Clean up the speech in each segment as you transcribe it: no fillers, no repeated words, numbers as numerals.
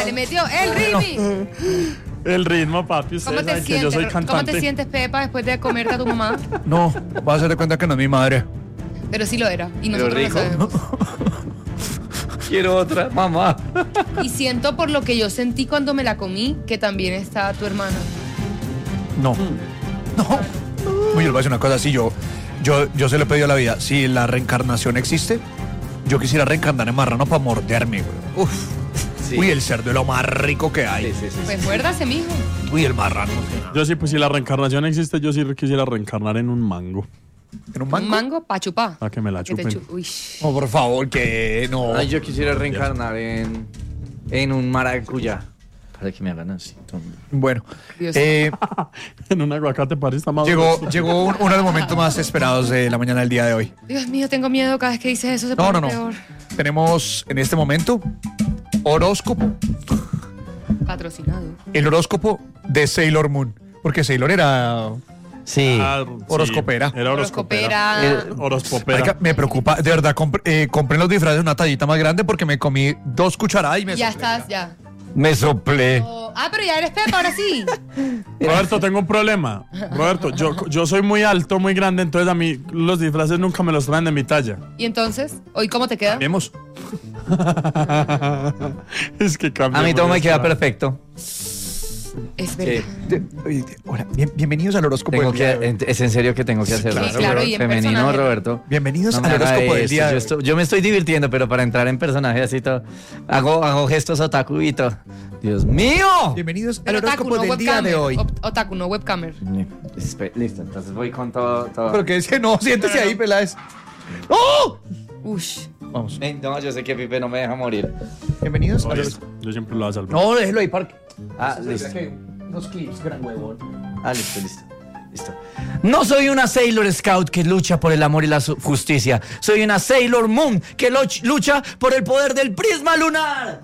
Le metió el ritmo. El ritmo, papi. ¿Cómo te Que yo soy sientes? ¿Cómo cantante. te sientes, Pepa, después de comerte a tu mamá? No, vas a hacer de cuenta que no es mi madre. Pero sí lo era. Y Pero nosotros lo rico. sabemos. Quiero otra, mamá. Y siento por lo que yo sentí cuando me la comí, que también está tu hermana. No. No. Uy, yo le voy a decir una cosa así. Yo se lo he pedido a la vida. Si la reencarnación existe, yo quisiera reencarnar en marrano para morderme, güey. Uf. Sí. Uy, el cerdo es lo más rico que hay. Sí. Pues muérdase, mijo. Uy, el marrano. Yo sí, pues si la reencarnación existe, yo sí quisiera reencarnar en un mango. ¿En un mango? Un mango pa' chupar. Para que me la Que te chupen. Uy. No, por favor, que no. Ay, yo quisiera reencarnar en un maracuyá. Para que me hagan así. Bueno, Dios. En un aguacate parece está más llegó uno de los momentos más esperados de la mañana del día de hoy. Dios mío, tengo miedo cada vez que dices eso. Se No, pone no. peor. Tenemos en este momento horóscopo. Patrocinado. El horóscopo de Sailor Moon. Porque Sailor era... Sí. Horoscopera. Era horoscopera. Horoscopera. Horospopera. Marica, me preocupa, de verdad, compré los disfraces de una tallita más grande porque me comí 2 cucharadas y me Ya soplé. estás, ya. Me soplé. Pero ya eres Pepa, ahora sí. Roberto, tengo un problema. Roberto, yo soy muy alto, muy grande, entonces a mí los disfraces nunca me los traen de mi talla. ¿Y entonces? ¿Hoy cómo te queda? Vemos. Es que cambia. A mí todo me queda perfecto. Es verdad. Hola, bienvenidos al horóscopo Tengo del día de hoy. es en serio que tengo que hacerlo. Sí, claro, y en Femenino, personaje. Roberto. Bienvenidos No me al haga horóscopo del esto, día de hoy. yo me estoy divirtiendo, pero para entrar en personaje así todo, hago gestos otaku y todo. ¡Dios mío! Bienvenidos al Pero horóscopo otaku, no del día de webcamer. hoy. Otaku, no webcamer. Listo, entonces voy con todo. Pero que dice, no, siéntese ahí, Peláez. ¡Oh! Ush. Vamos. No, yo sé que Pipe no me deja morir. Bienvenidos al Oye, horóscopo. yo siempre lo voy a salvar. No, déjelo ahí, Parque. Listo. Unos clips, gran huevón. Listo. No soy una Sailor Scout que lucha por el amor y la justicia. Soy una Sailor Moon que lucha por el poder del prisma lunar.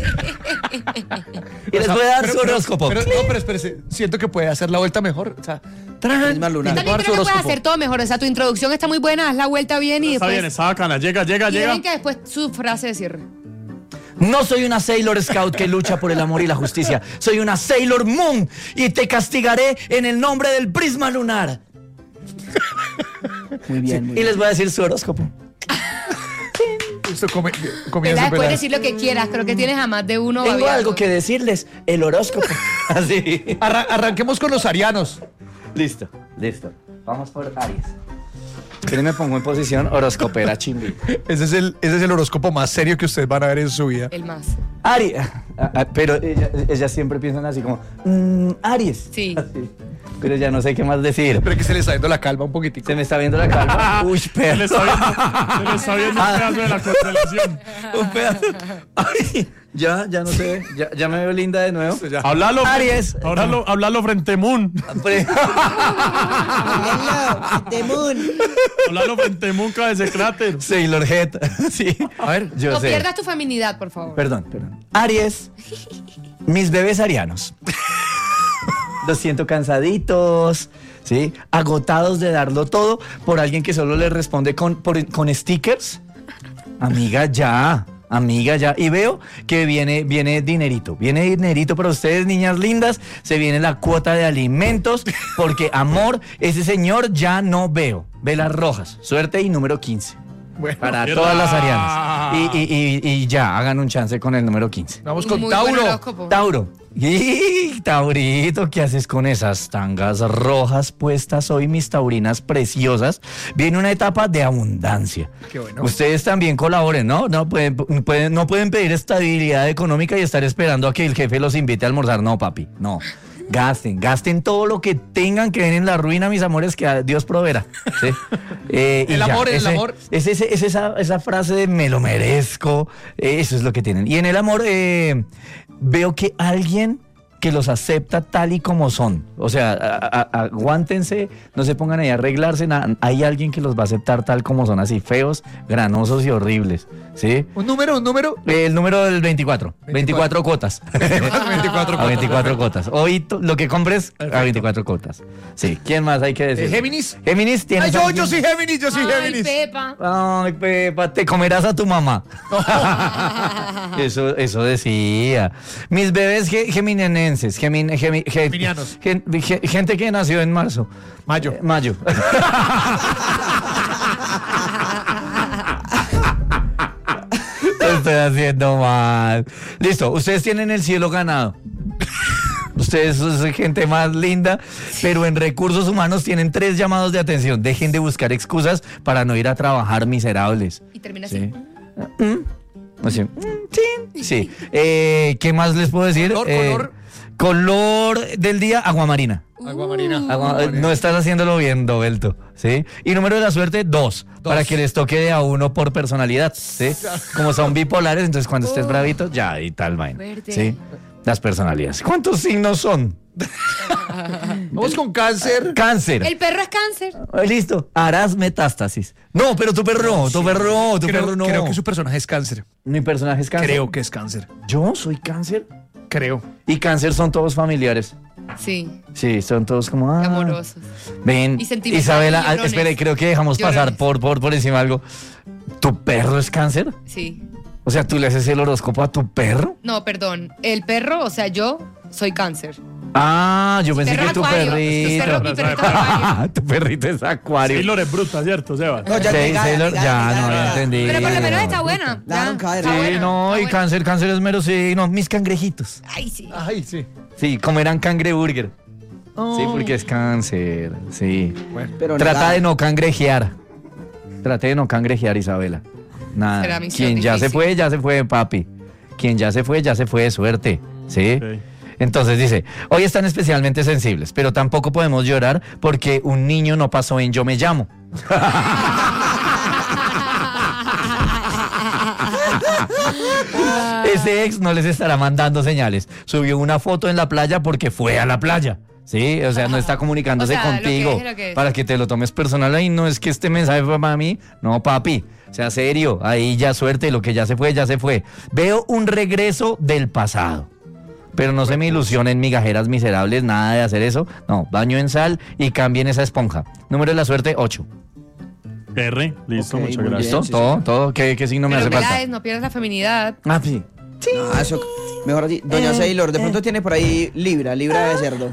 Y les voy a dar su horóscopo. Pero espérese. Siento que puede hacer la vuelta mejor. O sea, prisma lunar. También creo que puedes hacer todo mejor. O sea, tu introducción está muy buena, haz la vuelta bien y Está después... bien, está bacana. Llega. Quieren que después su frase de cierre. No soy una Sailor Scout que lucha por el amor y la justicia. Soy una Sailor Moon y te castigaré en el nombre del prisma lunar. Muy bien. Y les voy a decir su horóscopo. Esto comienza Puedes Peláez. decir lo que quieras. Creo que tienes a más de uno. Tengo babeando. algo que decirles. El horóscopo. Así. Arranquemos con los arianos. Listo. Vamos por Aries. ¿Quieren me pongo en posición horoscopera chimbi? Ese es el horóscopo más serio que ustedes van a ver en su vida. El más. Aries. Pero ellas siempre piensan así como, Aries. Sí. Así. Pero ya no sé qué más decir. Pero que se le está yendo la calva un poquitico. Se me está viendo la calva. Uy, Se le está viendo un pedazo de la constelación. Un pedazo. Ay, ya no sé. Ya me veo linda de nuevo. Háblalo. Aries. Háblalo frente a Moon. Háblalo frente a Moon, cabeza de cráter. Sailor Head. Sí. A ver, Yo No sé. pierdas tu feminidad, por favor. Perdón. Aries. Mis bebés arianos. Los siento cansaditos, ¿sí? Agotados de darlo todo por alguien que solo les responde con stickers. Amiga, ya. Y veo que viene dinerito. Viene dinerito para ustedes, niñas lindas. Se viene la cuota de alimentos. Porque, amor, ese señor ya no veo. Velas rojas. Suerte y número 15. Bueno, Para qué todas las ra- arianas. Y ya, hagan un chance con el número 15. vamos con Muy buen Tauro. horóscopo. Tauro. ¡Y, Taurito! ¿Qué haces con esas tangas rojas puestas hoy, mis taurinas preciosas? Viene una etapa de abundancia. Qué bueno. Ustedes también colaboren, ¿no? No pueden pedir estabilidad económica y estar esperando a que el jefe los invite a almorzar. No, papi, no. Gasten todo lo que tengan que ven en la ruina, mis amores, que Dios proveerá. ¿Sí? Y El ya, amor, el amor. Es esa frase de me lo merezco. Eso es lo que tienen. Y en el amor, veo que alguien que los acepta tal y como son. O sea, aguántense, no se pongan ahí a arreglarse, nada. Hay alguien que los va a aceptar tal como son, así feos, granosos y horribles, ¿sí? ¿Un número? El número del 24. 24 cuotas. 24 A 24 cuotas. Hoy lo que compres a 24 cuotas. Sí. ¿Quién más hay que decir? ¿Géminis? Géminis tiene. Ay, yo soy Géminis, yo soy Ay, Géminis. Pepa. Ay, Pepa, te comerás a tu mamá. Eso decía. Mis bebés geminenses, Geminianos. gente que nació en marzo. Mayo. Mayo. Lo estoy haciendo mal. Listo, ustedes tienen el cielo ganado. Ustedes son gente más linda, pero en recursos humanos tienen 3 llamados de atención. Dejen de buscar excusas para no ir a trabajar, miserables. Y termina Sí. así. Sí. ¿Qué más les puedo decir? Color del día, aguamarina. Agua marina. No estás haciéndolo bien, Dobelto, ¿sí? Y número de la suerte, 2, para que les toque de a uno por personalidad, ¿sí? Como son bipolares, entonces cuando estés bravito, ya, y tal vaina, Fuerte. ¿sí? Las personalidades. ¿Cuántos signos son? Vamos con Cáncer. Cáncer. El perro es cáncer. Listo. Harás metástasis. No, pero tu perro no. Creo que su personaje es Cáncer. Mi personaje es cáncer. Creo que es Cáncer. ¿Yo soy cáncer? Creo. Y cáncer son todos familiares. Sí. Sí, son todos como... Amorosos. Ven, Y sentimentales, Isabela, llorones. espere, creo que dejamos pasar Llorones. por encima algo. ¿Tu perro es cáncer? Sí. O sea, ¿tú le haces el horóscopo a tu perro? No, perdón. El perro, o sea, yo soy cáncer. Ah, yo pensé Perro que tu acuario. perrito. Mi perrito es acuario. Tu perrito es acuario. Sailor es bruta, ¿cierto, Sebas? No, ya, Sí, diga, Sailor, diga, ya, diga, no, diga. ya entendí. Pero por lo menos está buena. La dejaron caer. Está Sí, buena, no, está y buena. cáncer es mero, sí, no, mis cangrejitos. Ay, sí. Ay, sí. Sí, comerán cangreburger. Sí, porque es cáncer, sí. Pero Trata nada. de no cangrejear. Trate de no cangrejear, Isabela. Nada. Será misión Quien ya difícil. se fue, papi. Quien ya se fue de suerte. ¿Sí? Ok. Entonces dice, hoy están especialmente sensibles, pero tampoco podemos llorar porque un niño no pasó en Yo me llamo. Ese ex no les estará mandando señales. Subió una foto en la playa porque fue a la playa. Sí, o sea, no está comunicándose O sea, lo que contigo es, lo que es. para que te lo tomes personal. Ahí no es que este mensaje fue para mí. No, papi. Sea serio. Ahí ya suerte. Lo que ya se fue, ya se fue. Veo un regreso del pasado. Pero no se me ilusionen, migajeras miserables, nada de hacer eso. No, baño en sal y cambien esa esponja. Número de la suerte, 8. R, listo, Ok, muchas muy gracias. bien. ¿Listo? sí, todo. ¿Qué signo me Pero hace falta? Peláez, no pierdas la feminidad. Ah, sí. No, eso, mejor así. Doña Sailor, de pronto tiene por ahí libra de cerdo.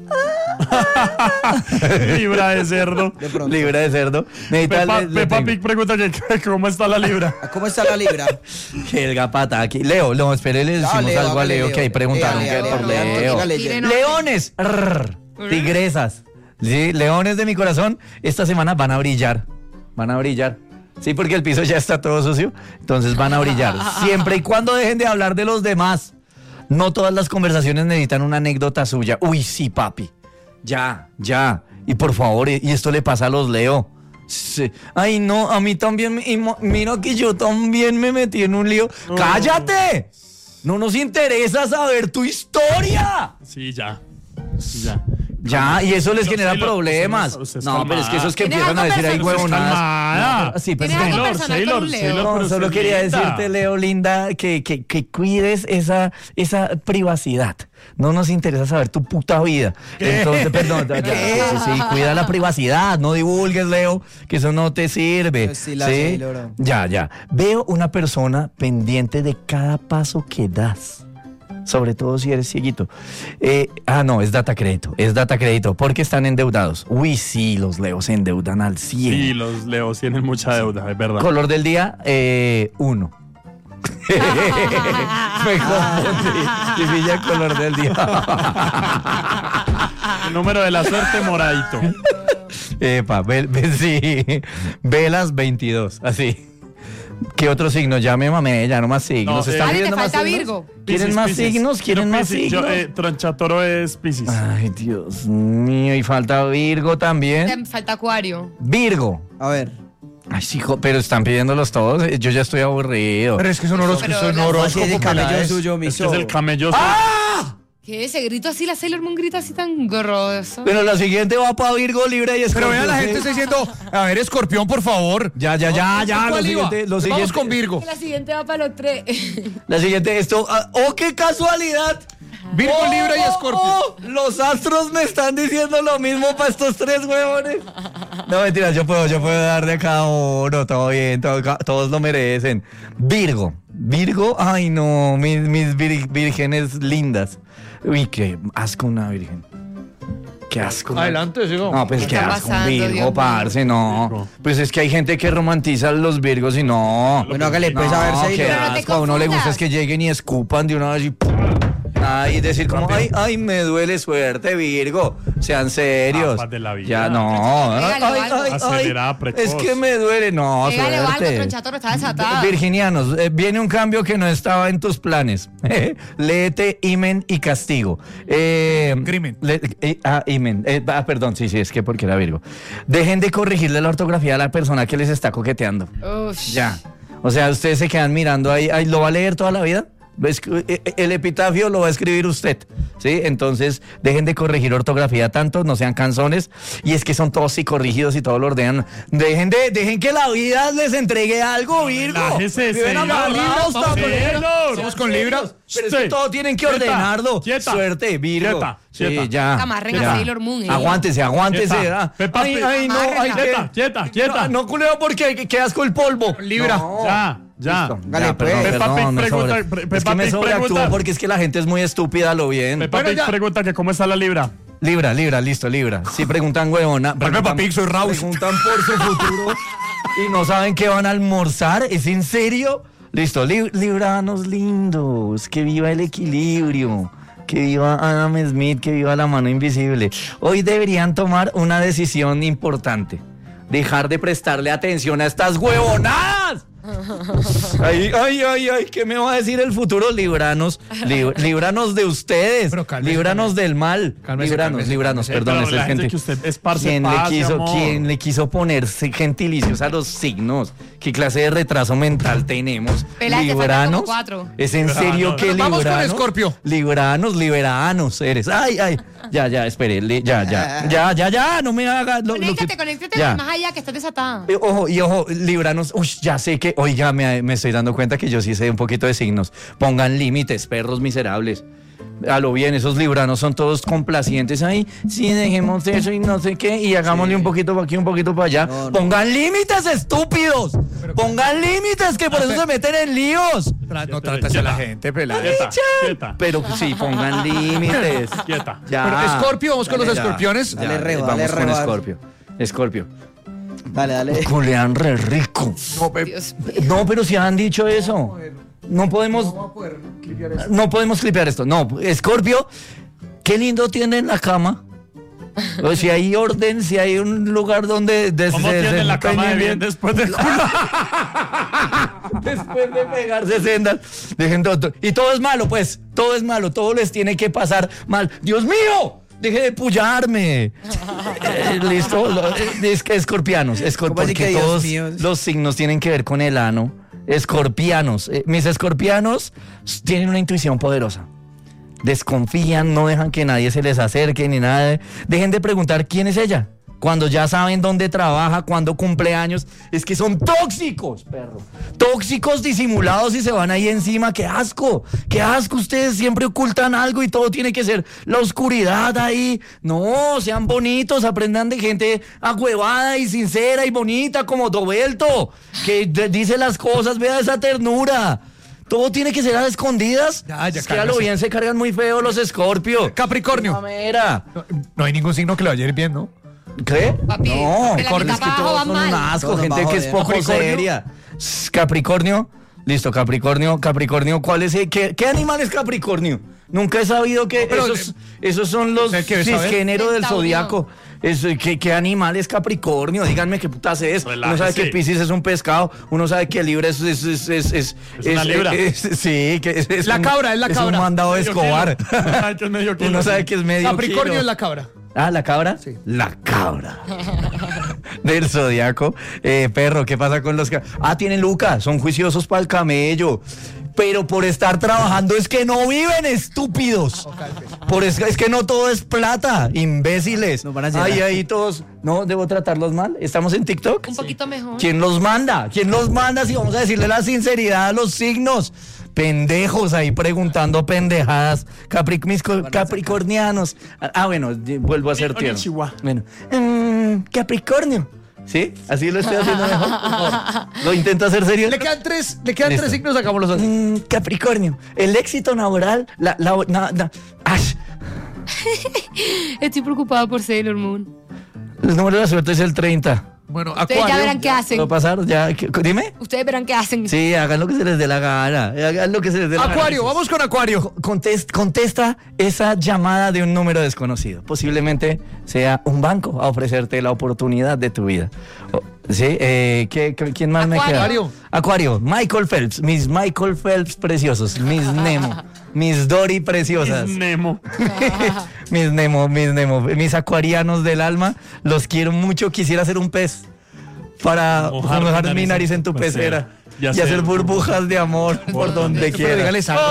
Libra de cerdo. De pronto. Libra de cerdo. Peppa Pig pregunta que cómo está la libra. ¿Cómo está la libra? Helga Pata aquí. Leo, no, espere, le decimos Leo, algo a hágale, Leo, Leo. que ahí preguntaron Lea, que por Lea, Leo. dígale, Tiren Leo. Leones, tigresas. Sí, leones de mi corazón, esta semana van a brillar. Van a brillar. Sí, porque el piso ya está todo sucio. Entonces van a brillar. Siempre y cuando dejen de hablar de los demás. No todas las conversaciones necesitan una anécdota suya. Uy, sí, papi. Ya. Y por favor, y esto le pasa a los Leo. Sí. Ay, no, a mí también. Mira que yo también me metí en un lío. ¡Cállate! No nos interesa saber tu historia. Sí, ya. Ya, y eso les Pero genera Sailor, problemas. usted es No, pero es que esos que ¿Tienes empiezan a algo decir ahí personal? huevonadas. Calmada. Sí, pues ¿Tienes algo Sailor, personal con un Leo? Sailor, no, pero solo usted es quería linda. decirte, Leo, linda, que cuides esa privacidad. No nos interesa saber tu puta vida. Entonces, perdón, sí, cuida la privacidad, no divulgues, Leo, que eso no te sirve. Pues sí, la Sailor. Ya. Veo una persona pendiente de cada paso que das. Sobre todo si eres cieguito. No, es data crédito, porque están endeudados. Uy, sí, los Leos se endeudan al 100. Sí, los Leos tienen mucha deuda, es verdad. Color del día, 1. Me confundí. Y pilla el color del día. El número de la suerte, moradito. Epa, sí. Velas 22, así. ¿Qué otro signo? Ya me mamé, ya no más signos. No, ¿Están Vale, te pidiendo más falta signos? Virgo. ¿Quieren Piscis, más Piscis. signos? ¿Quieren más Piscis, signos? Tronchatoro es Piscis. Ay, Dios mío, y falta Virgo también. Te falta Acuario. Virgo. A ver. Ay, sí, pero están pidiéndolos todos. Yo ya estoy aburrido. Pero es que son Pero horóscopos. las- Así de camello Peláez. suyo, mi Es que es el camello. ¡Ah! ¿Qué? ¿Ese grito así? ¿La Sailor Moon grita así tan grosso? Pero la siguiente va para Virgo, Libra y Escorpio. Pero vean, la ¿sí? gente está diciendo, a ver, Escorpión, por favor. Ya. ¿Cuál Lo iba? siguiente, Vamos con Virgo. La siguiente va para los 3. La siguiente, esto. ¡Oh, qué casualidad! Virgo, Libra y Escorpio. Los astros me están diciendo lo mismo para estos 3 huevones. No, mentira, yo puedo dar de cada uno. Todo bien, todos lo merecen. Virgo, ay no, mis vírgenes lindas. Uy, qué asco una virgen. Qué asco. Adelante, sigo. No, pues ¿Qué qué está asco, pasando, Virgo, Dios mío? parce, no. Virgo. Pues es que hay gente que romantiza a los Virgos y no. Bueno, hágale pues a ver, No, qué Sailor. Pero no te asco, a uno le gusta confundas. es que lleguen y escupan de una vez y y decir como, ay, me duele, suerte, Virgo. Sean serios. Tapas de la vida. Ya no. Pégale o algo. Acelerada, precoz. Es que me duele, no, Pégale o algo, suerte. Tronchatorro, está desatada. Virginianos, viene un cambio que no estaba en tus planes. Léete Imen y Castigo. Crimen. Imen. Perdón, sí, es que porque era Virgo. Dejen de corregirle la ortografía a la persona que les está coqueteando. Uf. Ya. O sea, ustedes se quedan mirando ahí, ¿lo va a leer toda la vida? El epitafio lo va a escribir usted, ¿sí? Entonces, dejen de corregir ortografía tanto, no sean canzones. Y es que son todos psicorrígidos y todo lo ordenan. Dejen que la vida les entregue algo, Virgo. Relájese, Viven señor. amarrados, Vamos, taponeros. señor. Vamos con Libra. Pero es que todo tienen que ordenarlo. Quieta. Suerte, Virgo. Quieta, Sí, quieta. ya. Amarren a ya. Sailor Moon, Aguántese. Quieta. Pepa Pig. Quieta. No, culeo, porque quedas con el polvo. Libra. No. Ya. Hágale, Ya, pues. Peppa Pig pregunta- es Peppa que me Pig sobreactúo pregunta. porque es que la gente es muy estúpida, lo bien. Peppa Bueno, Pig ya. pregunta que cómo está la libra. Libra, listo, Libra. Si preguntan, huevona. Peppa Pig, soy Raus. Preguntan por su futuro y no saben qué van a almorzar. ¿Es en serio? Listo, libranos lindos. Que viva el equilibrio. Que viva Adam Smith, que viva la mano invisible. Hoy deberían tomar una decisión importante. Dejar de prestarle atención a estas huevonadas. Ay, ¿qué me va a decir el futuro? Libranos de ustedes, Pero cálmese, líbranos del mal. Cálmese, Libranos, Pero perdón, esa es relájese gente. que usted esparce paz y amor. ¿Quién le quiso ponerse gentilicios a los signos? ¿Qué clase de retraso mental tenemos? Peláez, te faltan ¿Libranos? como 4. ¿Es en serio que Vamos con libranos? Escorpio. Liberanos eres. Ay, ya, espere, ya, no me haga Conéctate ya. más allá que estás desatada. Ojo, libranos. Uy, ya sé que, oiga, me estoy dando cuenta que yo sí sé un poquito de signos. Pongan límites, perros miserables. A lo bien, esos libranos son todos complacientes ahí. Sí, dejemos eso y no sé qué. Y hagámosle un poquito para aquí, un poquito para allá. No. Pongan límites, estúpidos. Pongan límites, que por eso se meten en líos. No tratas a la gente, Peláez. Quieta. Pero sí, pongan límites. Quieta. Ya. Pero Escorpio, vamos con los Ya, escorpiones. ya, Dale reba, vamos dale con reba. Escorpio. Dale. Julián re rico. Dios mío. No, pero si han dicho eso. No podemos clipear esto. No, Escorpio, qué lindo tiene en la cama. O si hay orden, si hay un lugar donde ¿Cómo tiene la cama de bien después de después de pegarse sendas. Dejen todo. Y todo es malo, pues. Todo es malo. Todo les tiene que pasar mal. ¡Dios mío! Deje de pullarme. Listo. Es que escorpianos. ¿Cómo así que Porque Dios todos mío? los signos tienen que ver con el ano. Escorpianos. Mis escorpianos tienen una intuición poderosa. Desconfían, no dejan que nadie se les acerque ni nada. Dejen de preguntar quién es ella. Cuando ya saben dónde trabaja, cuándo cumple años. Es que son tóxicos, perro. Tóxicos disimulados y se van ahí encima. ¡Qué asco! ¡Qué asco! Ustedes siempre ocultan algo y todo tiene que ser la oscuridad ahí. No, sean bonitos, aprendan de gente ahuevada y sincera y bonita como Dobelto, que dice las cosas, vea esa ternura. Todo tiene que ser a escondidas. Ya, Es que a lo cálmese. bien se cargan muy feo los Escorpio. Capricornio. Mamera. No hay ningún signo que le vaya a ir bien, ¿no? ¿Qué? Papi, No, de la Capricornio, mitad es que para abajo todos van son un mal. asco, Todos gente nos que es va a poco joder. seria. Capricornio, listo, Capricornio, ¿cuál es? ¿Qué animal es Capricornio? Nunca he sabido que pero esos son los ¿usted quiere saber? cisgénero del Centauro. zodiaco. ¿Qué animal es Capricornio? Díganme qué putas es. Uno sabe Relájese. que Piscis es un pescado, uno sabe que Libra es una libra. Sí, que es La un- cabra, es la Es cabra. un mandado de Medio Escobar. kilo. Uno sabe que es medio kilo. Uno sabe que es medio Capricornio kilo. es la cabra. Ah, ¿la cabra? Sí. La cabra. Del zodiaco. Perro, ¿qué pasa con los tienen Luca, son juiciosos para el camello. pero por estar trabajando es que no viven, estúpidos. Es que no todo es plata, imbéciles. Nos van a llenar. Ahí todos, no, debo tratarlos mal. ¿Estamos en TikTok? Un poquito mejor. ¿Quién los manda? ¿Quién los manda si vamos a decirle la sinceridad a los signos? Pendejos ahí preguntando pendejadas. Capricornianos. Bueno, vuelvo a ser tierno. Konnichiwa. Bueno, Capricornio. ¿Sí? Así lo estoy haciendo mejor. Por favor. ¿Lo intento hacer serio? Le quedan tres Listo. signos, hagámoslos así. Capricornio. El éxito laboral. Estoy preocupada por Sailor Moon. El número de la suerte es el 30. Bueno, Ustedes ya verán qué hacen. ¿Puedo pasar? Ya, dime. Ustedes verán qué hacen. Sí, hagan lo que se les dé la gana. Hagan lo que se les dé la gana. Acuario, vamos con Acuario. Contesta esa llamada de un número desconocido. Posiblemente sea un banco a ofrecerte la oportunidad de tu vida. ¿Sí? ¿Quién más me queda? Acuario. Michael Phelps. Mis Michael Phelps preciosos. Mis Nemo. Mis Dory preciosas. Es Nemo. Mis Nemo. Mis acuarianos del alma. Los quiero mucho. Quisiera ser un pez para mojar mi nariz en tu pecera. Y hacer burbujas de amor por donde quiera. Dígales algo.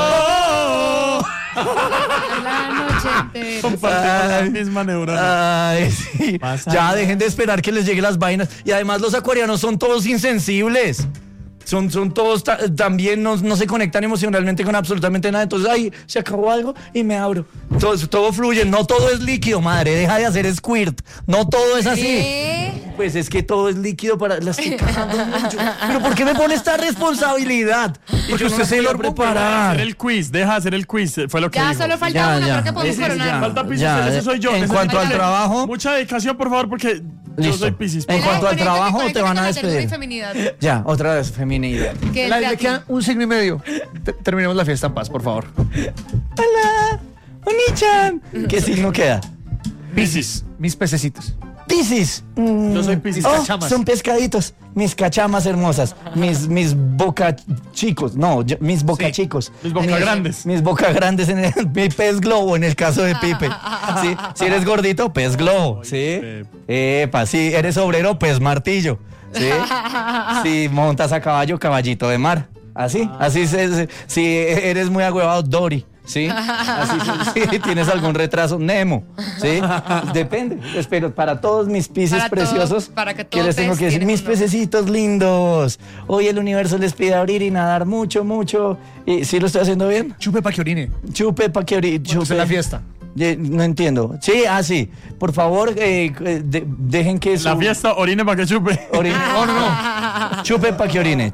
La noche entera. Compartimos la misma neurona. Ay, sí. Pasa Ya nada. dejen de esperar que les lleguen las vainas. Y además los acuarianos son todos insensibles. Son todos también no se conectan emocionalmente con absolutamente nada. Entonces, ay, se acabó algo y me abro. Todo fluye, no todo es líquido, madre. Deja de hacer squirt. No todo es así. ¿Qué? Pues es que todo es líquido para... La estoy cagando mucho. Pero ¿por qué me pone esta responsabilidad? Porque usted se lo Hacer preparar. el quiz, deja de hacer el quiz. Fue lo que Ya dijo. solo falta Ya, una, ya. creo que podemos Ese coronar. ya. Falta Piscis, Ya, ese soy yo. en Necesito cuanto al tener trabajo- mucha dedicación, por favor, porque yo Listo. soy Piscis. En cuanto al trabajo, te van a despedir. despedir. Feminidad. Ya, otra vez, feminidad. Que Le entre a ti. quedan un signo y medio. Terminemos la fiesta en paz, por favor. Hola, Oni-chan. ¿Qué signo queda? Piscis, mis pececitos. Piscis. Yo soy Piscis. Oh, cachamas. son pescaditos. Mis cachamas hermosas. Mis boca chicos. No, mis boca chicos. Mis boca grandes. Mis boca grandes mi pez globo en el caso de Pipe. ¿Sí? Si eres gordito, pez globo. ¿Sí? Epa, si eres obrero, pez martillo. ¿Sí? Si montas a caballo, caballito de mar. Así. Si eres muy agüevado, Dory. ¿Sí? Así, si tienes algún retraso, Nemo. ¿Sí? Depende. Pero para todos mis peces Para todo- preciosos, para que ¿qué todo les tengo pez que decir? tiene Mis un nombre. pececitos lindos. Hoy el universo les pide abrir y nadar mucho. ¿Y sí lo estoy haciendo bien? Chupe pa' que orine. Chupe pa' que orine. Es la fiesta. No entiendo. Sí, sí. Por favor, dejen que La fiesta, orine para que chupe. orine. No. Chupe pa' que orine.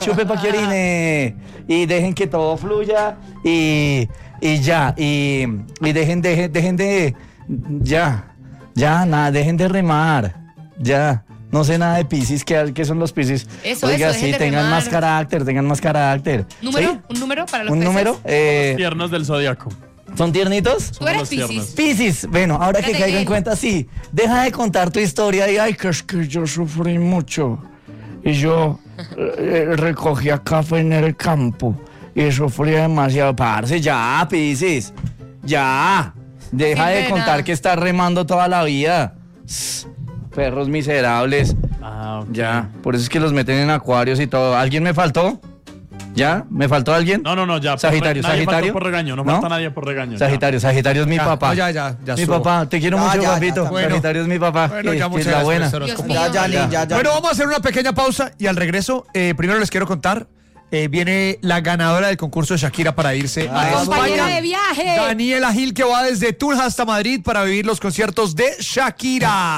Y dejen que todo fluya. Y ya. Y dejen de. Ya, nada. Dejen de remar. Ya. No sé nada de Piscis. ¿Qué son los Piscis? Eso, Oiga, dejen sí, de tengan remar. más carácter. ¿Número? ¿Sí? ¿Un número para los ¿Un peces? número? Tiernos del zodiaco. ¿Son tiernitos? Tú eres los tiernos. Piscis. Piscis, bueno, ahora que Espérate, caigo en bien. cuenta, sí, deja de contar tu historia y ay, que es que yo sufrí mucho y yo recogía café en el campo y sufrí demasiado. Parce, ya, Piscis, ya, deja Sin de pena. contar que estás remando toda la vida. Perros miserables, Ah, ok. ya, por eso es que los meten en acuarios y todo. ¿Alguien me faltó? ¿Ya? ¿Me faltó alguien? No, ya. Sagitario, nadie faltó Sagitario. por regaño, no ¿No? falta nadie por regaño. ya. Sagitario es mi papá. No, ya Mi estuvo. papá, te quiero mucho, papito. bueno. Sagitario es mi papá. Bueno, ya que muchas es la gracias, buena. profesor. Dios mío. Ya. Bueno, vamos a hacer una pequeña pausa y al regreso, primero les quiero contar, viene la ganadora del concurso de Shakira para irse a Compañera España. de viaje. Daniela Gil, que va desde Tunja hasta Madrid para vivir los conciertos de Shakira.